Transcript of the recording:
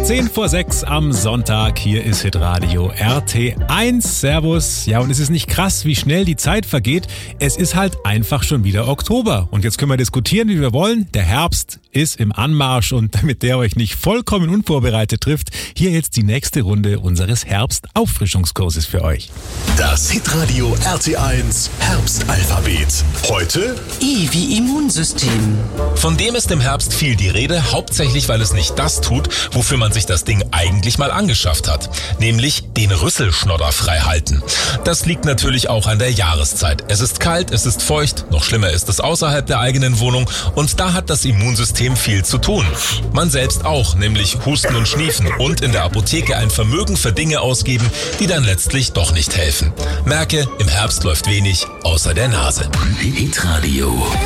10:10 am Sonntag. Hier ist Hitradio RT1. Servus. Ja, und es ist nicht krass, wie schnell die Zeit vergeht. Es ist halt einfach schon wieder Oktober. Und jetzt können wir diskutieren, wie wir wollen. Der Herbst ist im Anmarsch und damit der euch nicht vollkommen unvorbereitet trifft, hier jetzt die nächste Runde unseres Herbstauffrischungskurses für euch. Das Hitradio RT1 Herbstalphabet. Heute I wie Immunsystem. Von dem ist im Herbst viel die Rede, hauptsächlich weil es nicht das tut, wofür man sich das Ding eigentlich mal angeschafft hat, nämlich den Rüsselschnodder frei halten. Das liegt natürlich auch an der Jahreszeit. Es ist kalt, es ist feucht, noch schlimmer ist es außerhalb der eigenen Wohnung und da hat das Immunsystem viel zu tun. Man selbst auch, nämlich husten und schniefen und in der Apotheke ein Vermögen für Dinge ausgeben, die dann letztlich doch nicht helfen. Merke, im Herbst läuft wenig außer der Nase. Hitradio.